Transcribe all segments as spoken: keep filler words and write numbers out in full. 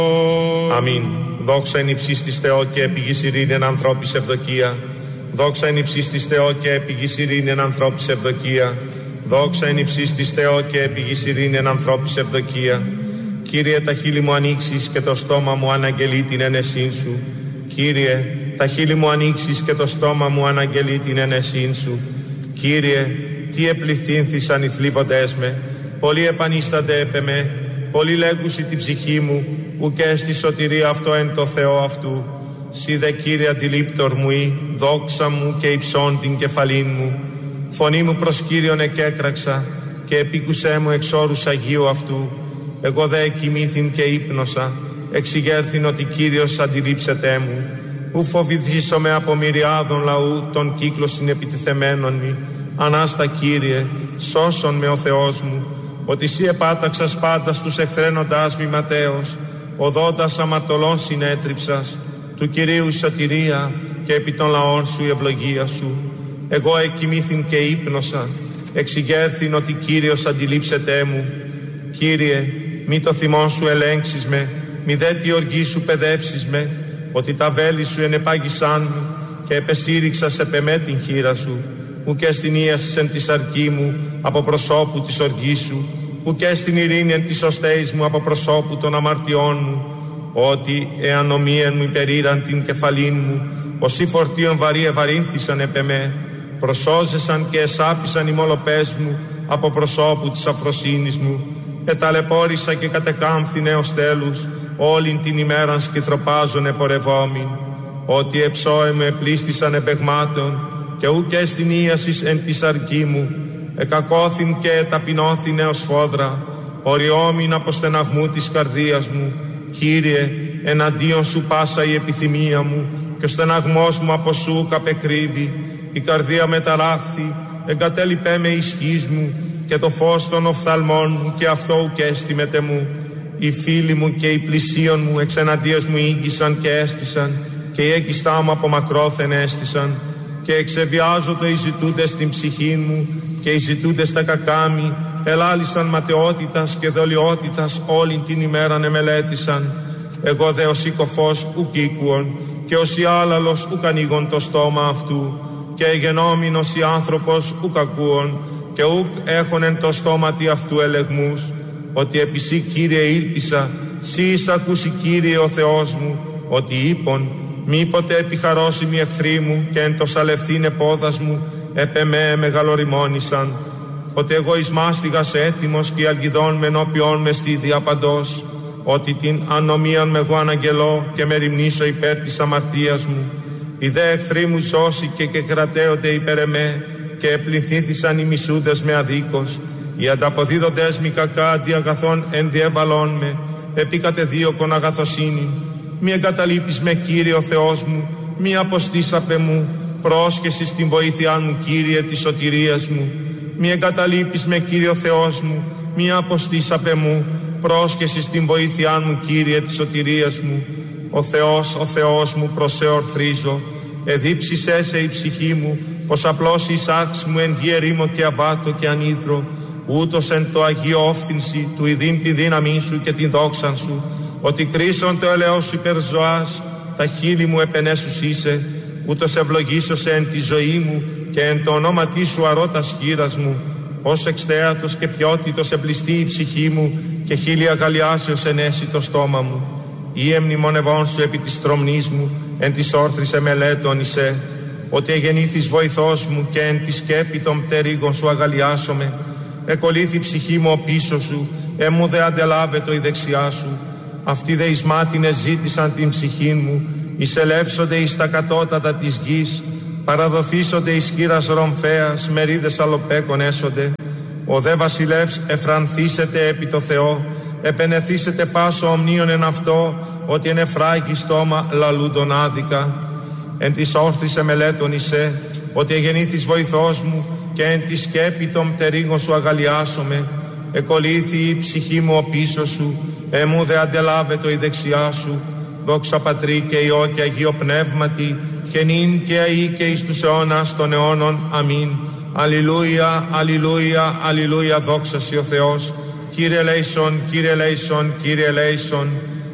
Αμήν. Δόξα εν υψής της Θεό και επί γης ειρήνην ανθρώπης ευδοκία. Δόξα εν υψής της Θεό και επί γης ειρήνην ανθρώπης ευδοκία. Δόξα εν υψής της Θεό και επί γης ειρήνην ανθρώπης ευδοκία. Κύριε, τα χείλη μου ανοίξεις και το στόμα μου αναγγελεί την ένεσήν σου. Κύριε, τα χείλη μου ανοίξεις και το στόμα μου αναγγελεί την ένεσήν σου. Κύριε, τι επληθύνθησαν οι θλίβοντές με, πολλοί επανίστανται έπε με, πολλοί λέγουσι την ψυχή μου, ουκέ στη σωτηρία αυτό εν το Θεό αυτού. Σύ δε, Κύριε, αντιλήπτορ μου ή, δόξα μου και υψών την κεφαλήν μου. Φωνή μου προς Κύριον εκέκραξα και επίκουσέ μου εξ όρους Αγίου αυτού. Εγώ δε κοιμήθην και ύπνοσα, εξηγέρθην ότι Κύριος αντιλήψετέ μου. Ου φοβηθήσομαι από μυριάδων λαού των κύκλων συνεπιτιθεμένων μη. Ανάστα, Κύριε, σώσον με ο Θεός μου, ότι Σύ επάταξας πάντα στους εχθρένοντάς μη ματέως, οδόντας αμαρτωλών συνέτριψας, του Κυρίου σωτηρία και επί των λαών σου η ευλογία σου. Εγώ εκοιμήθην και ύπνοσα, εξηγέρθην ότι Κύριος αντιλήψετέ μου. Κύριε, μη το θυμόν σου ελέγξεις με, μη δε τη οργή σου παιδεύσεις με, ότι τα βέλη σου ενεπάγησάν μου και επεσήριξας επ' με την χείρα σου. Ουκέ στην ίασης εν της αρκή μου από προσώπου της οργής σου, ουκέ στην ειρήνη εν της οστέης μου από προσώπου των αμαρτιών μου. Ότι εάν ομοίεν μου υπερήραν την κεφαλήν μου, όσοι φορτίων βαρύ ευαρύνθησαν επ' με, προσώζεσαν και εσάπησαν οι μολοπές μου από προσώπου της αφροσύνης μου. Εταλαιπώρησα και κατεκάμφθη έως τέλους, όλην την ημέραν σκυθροπάζων επορευόμην. Ότι εψώε με επλήστησαν επεγμάτων, και ουκέ στην ίασης εν της αρκή μου, εκακώθην και εταπεινώθην έως φόδρα, οριόμην από στεναγμού της καρδίας μου. Κύριε, εναντίον σου πάσα η επιθυμία μου, και ο στεναγμός μου από σου καπεκρύβει. Η καρδία μεταράχθη, εγκατέλειπέ με ισχύς μου, και το φως των οφθαλμών μου, και αυτό ουκέστημετε μου. Οι φίλοι μου και οι πλησίον μου εξ εναντίας μου ήγγισαν και έστησαν, και οι έγκιστά μου από μακρόθεν έστησαν. Και εξεβιάζονται οι ζητούντες στην ψυχή μου, και οι ζητούντες τα κακάμι, ελάλησαν ματαιότητας και δολιότητας όλην την ημέραν εμελέτησαν. Εγώ δε ως οικοφός ουκ ήκουον, και ως η άλαλος ουκ ανοίγον το στόμα αυτού, και εγενόμηνος η άνθρωπος ουκ ακούον, και ουκ έχον εν το στόματι αυτού ελεγμούς. Ότι επί Σύ, Κύριε, ήλπισα, Σύ εισακούσι, Κύριε ο Θεός μου, ότι είπον, μήποτε επιχαρώσιμοι εχθροί μου και εν το σαλευθύνε πόδας μου επ' με μεγαλοριμόνησαν. Ότι εγώ εις μάστιγας έτοιμος και οι αλγιδών με ενώπιόν με στη διαπαντός. Ότι την ανομίαν με εγώ αναγγελώ και με ρημνήσω υπέρ της αμαρτίας μου. Οι δε εχθροί μου σώσει και, και κρατέονται υπέρ εμέ, και επληθήθησαν οι μισούντες με αδίκως. Οι ανταποδίδοντες μη κακά αντί αγαθών εν διέβαλόν με, επί κατεδίωκον αγαθοσύνη. Μη εγκαταλείπεις με, Κύριε ο Θεός μου, μη αποστήσαπε μου, πρόσχεση στην βοήθειά μου, Κύριε, της σωτηρίας μου. Μη εγκαταλείπεις με, Κύριε ο Θεός μου, μη αποστήσαπε μου, πρόσχεση στην βοήθειά μου, Κύριε, της σωτηρίας μου. Ο Θεός, ο Θεός μου, προς σε ορθρίζω, εδίψησέ σε η ψυχή μου, πως απλώς η σάρξ μου εν γη ερήμο και αβάτω και ανήθρο, ούτως εν το Αγίο όφθυνση του ειδήν τη δύναμή σου και την δόξαν σου. Ότι κρίσον το ελαιός σου υπερζωάς, τα χείλη μου επενέσους είσαι, ούτως ευλογήσωσε εν τη ζωή μου και εν το ονόματί σου αρώτας χείρας μου. Ως εξτέατος και ποιότητος εμπλιστεί η ψυχή μου, και χείλη αγαλιάσεως ενέσει το στόμα μου. Ή εμνημονευών σου επί της τρομνής μου, εν της όρθρης εμελέτων εισέ. Ότι εγεννήθης βοηθός μου και εν τη σκέπη των πτερίγων σου αγαλιάσομαι. Εκολύθη η ψυχή μου ο πίσω σου, εμού δε αντελάβετο η δεξιά σου. Αυτοί δε εις μάτινες ζήτησαν την ψυχή μου, εισελεύσονται εις τα κατώτατα της γης, παραδοθήσονται εις χείρας ρομφέας, μερίδες αλοπέκων έσονται. Ο δε βασιλεύς εφρανθήσετε επί το Θεό, επενεθήσετε πάσο ομνίων εν αυτό, ότι εν εφράγει στόμα λαλούντον άδικα. Εν της όρθρης εμελέτων εισέ, ότι εγεννήθης βοηθός μου, και εν τη σκέπη των πτερίγων σου αγαλιάσομαι. Εκολύθη η ψυχή μου ο πίσω σου, εμού δε αντελάβετο η δεξιά σου. Δόξα Πατρί και Υιό και Αγίο Πνεύματι, και νυν και αεί και εις τους αιώνας των αιώνων. Αμήν. Αλληλούια, αλληλούια, αλληλούια, δόξα Σοι ο Θεός. Κύριε ελέησον, Κύριε ελέησον, Κύριε ελέησον.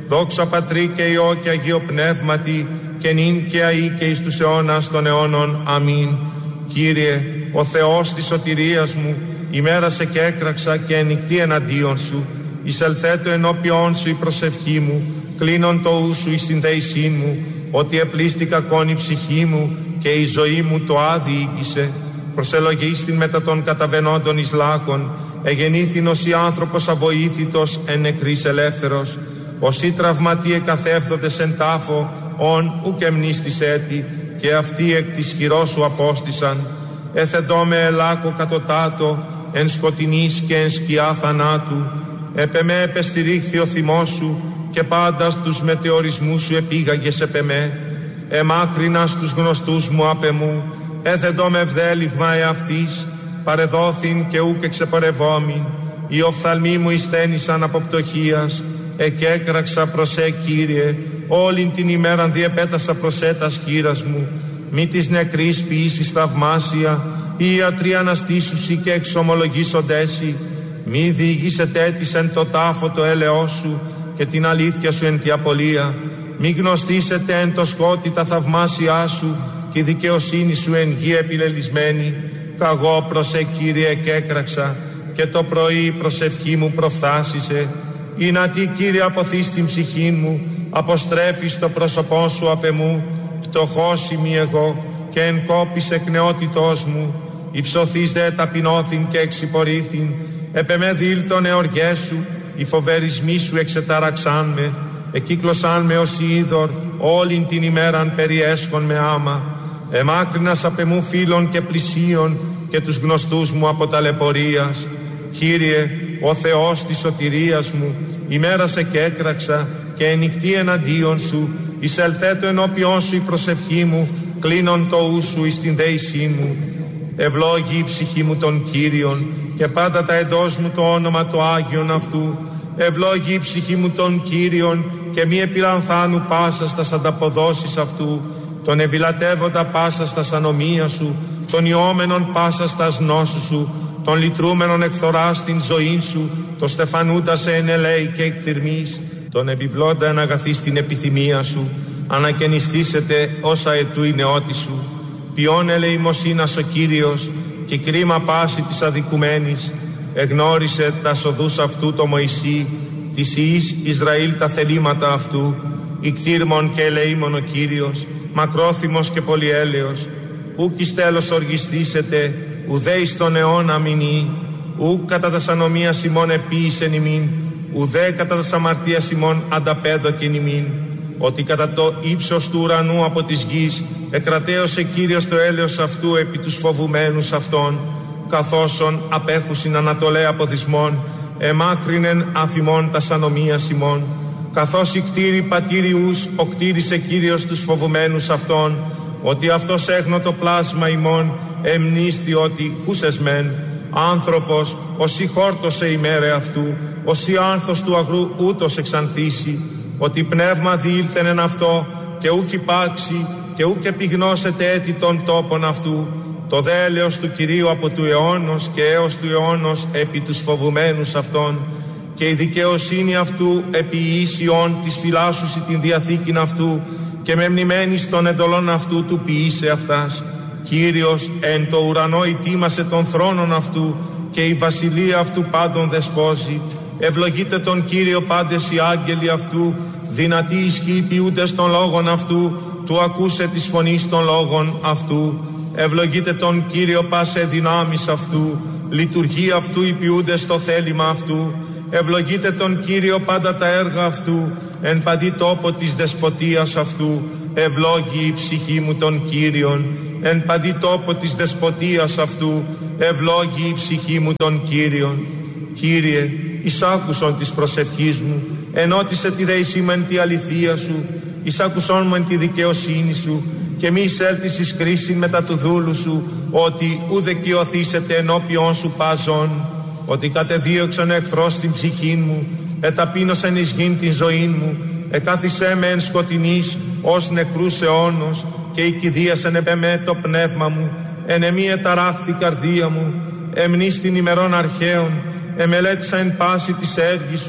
Δόξα Πατρί και Υιό και Αγίο Πνεύματι, και νυν και αεί και εις τους αιώνας των αιώνων. Αμήν. Κύριε, ο Θεός της σωτηρίας μου, ημέρασε και έκραξα και ενικτή εναντίον σου. Εισελθέτω ενώπιόν σου η προσευχή μου, κλείνον το ου σου εις την δέησή μου, ότι επλήστη κακόν η ψυχή μου και η ζωή μου το άδει οίκησε. Προσελογίστην μετά των καταβαινόντων εις λάκων, εγεννήθην ως η άνθρωπος αβοήθητος εν νεκρής ελεύθερος. Όσοι τραυματίε καθέφτοντες εν τάφο, ον ουκ εμνίστης έτη, και αυτοί εκ της χειρός σου απόστησαν. Έθεντό με ελάκο κατωτάτο, εν σκοτεινής και εν σκιά θανάτου. Επ' εμέ επεστηρίχθη ο θυμός σου, και πάντα στους μετεωρισμούς σου επήγαγες επ' εμέ. Εμάκρινα στους γνωστούς μου απ' εμού, έθεντό με ευδέλιγμα εαυτής, παρεδόθην και ούκ εξεπορευόμην. Οι οφθαλμοί μου εισθένησαν από πτωχίας, εκέκραξα προς σε, Κύριε, όλην την ημέραν διεπέτασα προς σε τας χείρας μου. Μη της νεκρής ποιήσεις θαυμάσια, οι ιατροί αναστήσουσι και εξομολογήσοντέσι. Μη διηγήσετε έτης εν το τάφο το έλεος σου και την αλήθεια σου εν τη απολία. Μη γνωστήσετε εν το σκότι τα θαυμάσια σου και η δικαιοσύνη σου εν γη επιλελισμένη. Καγώ προς σε, Κύριε, εκέκραξα, και το πρωί προσευχή μου προφθάσισε. Ή να τι, Κύριε, αποθείς την ψυχή μου, αποστρέφεις το πρόσωπό σου απ' εμού. Φτωχός είμαι εγώ και εν κόπης εκ νεότητός μου. Υψωθείς δε ταπεινώθην και εξυπορήθην. Επ' εμέ δήλθον εοργές σου, οι φοβερισμοί σου εξετάραξάν με. Εκύκλωσάν με ως είδωρ, όλην την ημέραν περιέσχον με άμα. Εμάκρυνας απ' εμού φίλων και πλησίων, και τους γνωστούς μου από ταλαιπωρίας. Κύριε, ο Θεός της σωτηρίας μου, ημέρασε και έκραξα και ενικτή εναντίον σου. Εισελθέτω ενώπιόν σου η προσευχή μου, κλείνον το ου σου εις την δέησή μου. Ευλόγη η ψυχή μου τον Κύριον, και πάντα τα εντός μου το όνομα το Άγιον αυτού. Ευλόγη η ψυχή μου τον Κύριον, και μη επιλανθάνου πάσα στας ανταποδόσεις αυτού. Τον ευηλατεύοντα πάσα στας ανομία σου, τον ιόμενον πάσα στας γνώσου σου, τον λυτρούμενον εκθορά στην ζωή σου, το στεφανούντα σε ενελέη και εκτιρμής, τον επιπλώντα εν αγαθή στην επιθυμία σου, ανακαινιστήσετε όσα ετού η νεότη σου. Ποιόν ελεημοσύνας ο Κύριος, και κρίμα πάση της αδικουμένης. Εγνώρισε τα σοδούς αυτού το Μωυσή, της ιής Ισραήλ τα θελήματα αυτού. Ικτήρμον και ελεήμον ο Κύριος, μακρόθυμος και πολυέλεος. Ούκ εις τέλος οργιστήσετε, ουδέ εις τον αιώνα μηνύ. Ούκ κατά τας ανομίας ημών επίησεν ημίν, ουδέ κατά τας αμαρτίας ημών ανταπέδοκεν ημίν. Ότι κατά το ύψος του ουρανού από της γης εκρατέωσε Κύριος το έλεος αυτού επί τους φοβουμένους αυτών, καθώσον απέχουσιν ανατολέ αποδισμών, εμάκρινεν αφημών τας ανομίας ημών. Καθώς η κτήρη πατήριους οκτήρισε Κύριος τους φοβουμένους αυτών, ότι αυτός έγνωτο πλάσμα ημών εμνίστη ότι χούσεσμεν άνθρωπος όσοι χόρτωσε ημέρε αυτού, όσοι άνθος του αγρού ούτως εξανθήσει, ότι πνεύμα διήλθεν εν αυτό και ούκ υπάρξει και ούκ επιγνώσετε έτη των τόπων αυτού. Το δέλεος του Κυρίου από του αιώνος και έως του αιώνος επί τους φοβουμένους αυτών, και η δικαιοσύνη αυτού επί ίσιον της φυλάσσουσι την διαθήκην αυτού, και με μνημένης των εντολών αυτού του ποιήσε αυτάς. Κύριος εν το ουρανό ητήμασε των θρόνων αυτού, και η βασιλεία αυτού πάντων δεσπόζει. Ευλογείτε τον Κύριο πάντες οι άγγελοι αυτού, δυνατοί ισχύοι ποιούντες των λόγων αυτού, του ακούσε της φωνής των λόγων αυτού. Ευλογείτε τον Κύριο πάσε δυνάμεις αυτού, λειτουργεί αυτού οι ποιούντες το θέλημα αυτού. Ευλογείτε τον Κύριο πάντα τα έργα αυτού, εν παντή τόπο της δεσποτείας αυτού. Ευλόγη η ψυχή μου τον Κύριον, εν παντή τόπο της δεσποτείας αυτού. Ευλόγη η ψυχή μου τον Κύριον. Κύριε, εισάκουσον της προσευχής μου, ενώτισε τη δέησή μου εν τη αληθεία σου, εισάκουσον μου εν τη δικαιοσύνη σου, και μη εισέλθεις εις κρίσιν μετά του δούλου σου, ότι ουδε κοιοθήσετε ενώπιον σου πάζον. Ότι κατεδίωξαν εχθρός την ψυχή μου, εταπείνωσαν εις γην την ζωή μου, εκάθισέ με εν σκοτεινής ως νεκρούς αιώνος, και οικηδίασεν επ' εμέ το πνεύμα μου, εν εμή εταράχθη καρδία μου, εμνείς την ημερών αρχαίων, εμελέτησα εν πάση της έργη σου,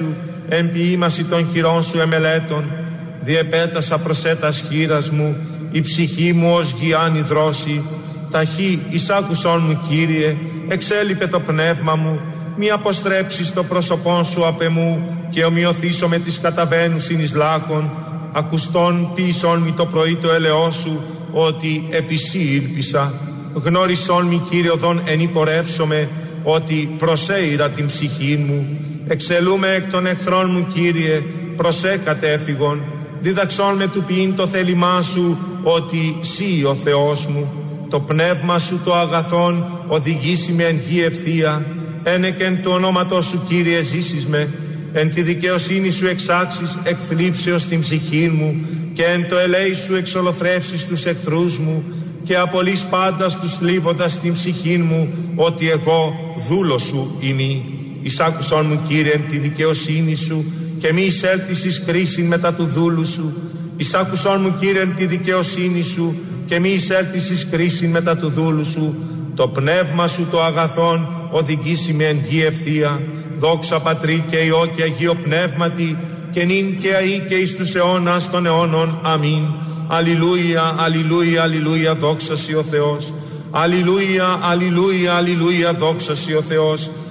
εν ποίημαση των χειρών σου εμελέτων. Διεπέτασα προσέτας χείρας μου, η ψυχή μου ως γιάννη δρόση. Ταχύ εισάκουσόν μου, Κύριε, εξέλιπε το πνεύμα μου, μη αποστρέψεις το πρόσωπόν σου απ' εμού και ομοιωθήσω με τις καταβαίνουσιν εις λάκων. Ακουστών ποιησόν μη το πρωί το ελαιό σου, ότι επί σύ ήλπισα. Γνώρισόν μη, Κύριε, οδόν εν υπορεύσομαι, ότι προσέειρα την ψυχή μου. Εξελούμε εκ των εχθρών μου, Κύριε, προσέ κατέφυγον. Δίδαξόν με του ποιήν το θέλημά σου, ότι σύ ο Θεός μου. Το πνεύμα σου το αγαθόν οδηγήσει με εν γη ευθεία. Ένεκεν του ονόματός σου, Κύριε, ζήσεις με. Εν τη δικαιοσύνη σου εξάξεις εκ θλίψεως την ψυχή μου, και εν το ελέη σου εξολοθρεύσεις τους εχθρούς μου, και απολύς πάντα τους θλίβοντας την ψυχή μου, ότι εγώ δούλος σου είμαι. Εισάκουσον μου, Κύριε, εν τη δικαιοσύνη σου, και μη εισέλθεις εις κρίσιν μετά του δούλου σου. Εισάκουσον μου, Κύριε, εν τη δικαιοσύνη σου, και μη εισέλθεις εις κρίσιν μετά του δούλου σου. Το πνεύμα σου το αγαθόν οδηγήσει με εν γη ευθεία. Δόξα Πατρί και Υιό και Αγίο Πνεύματι, και νυν και αεί και εις τους αιώνας των αιώνων. Αμήν. Αλληλούια, αλληλούια, αλληλούια, δόξα σοι ο Θεός. Αλληλούια, αλληλούια, αλληλούια, δόξα σοι ο Θεός.